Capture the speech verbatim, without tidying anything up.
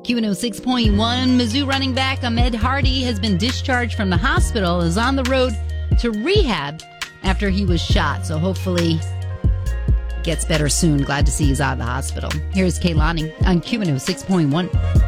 Q one oh six point one, Mizzou running back Ahmed Hardy has been discharged from the hospital, is on the road to rehab after he was shot. So hopefully gets better soon. Glad to see he's out of the hospital. Here's Kaylani on Q one oh six point one.